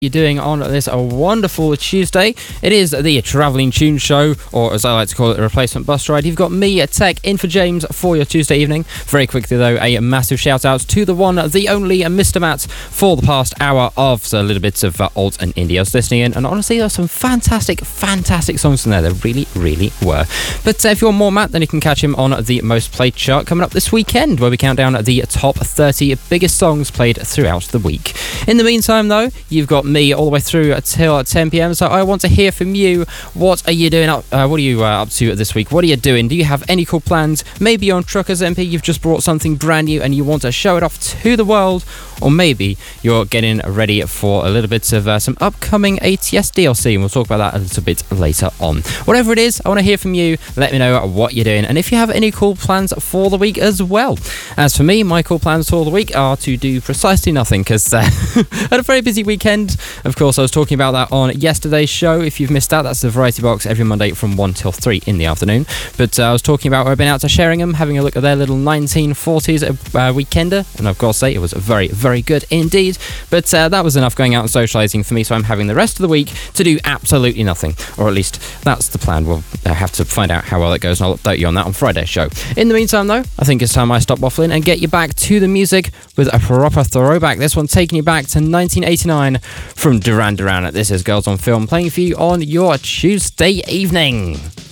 You're doing on this a wonderful Tuesday. It is the Travelling Tune Show, or as I like to call it, a replacement bus ride. You've got me, Tech, in for James for your Tuesday evening. Very quickly though, a massive shout out to the one, the only Mr. Matt for the past hour of a little bits of alt and indie I was listening in, and honestly there are some fantastic songs in there. There really were. But if you want more Matt, then you can catch him on the most played chart coming up this weekend, where we count down the top 30 biggest songs played throughout the week. In the meantime though, you've got me all the way through until 10 p.m. So I want to hear from you. What are you doing what are you up to this week? What are you doing? Do you have any cool plans? Maybe you're on Truckers MP, you've just brought something brand new and you want to show it off to the world, or maybe you're getting ready for a little bit of some upcoming ATS DLC, and we'll talk about that a little bit later on. Whatever it is, I want to hear from you. Let me know what you're doing and if you have any cool plans for the week as well. As for me, my cool plans for the week are to do precisely nothing, because I had a very busy weekend. Of course, I was talking about that on yesterday's show. If you've missed that, that's the Variety Box every Monday from 1 till 3 in the afternoon. But I was talking about where I've been out to Sheringham, having a look at their little 1940s weekender, and I've got to say, it was very good indeed. But that was enough going out and socialising for me, so I'm having the rest of the week to do absolutely nothing, or at least that's the plan. We'll have to find out how well it goes, and I'll update you on that on Friday's show. In the meantime though, I think it's time I stop waffling and get you back to the music with a proper throwback. This one taking you back to 1989 from Duran Duran. This is Girls on Film, playing for you on your Tuesday evening.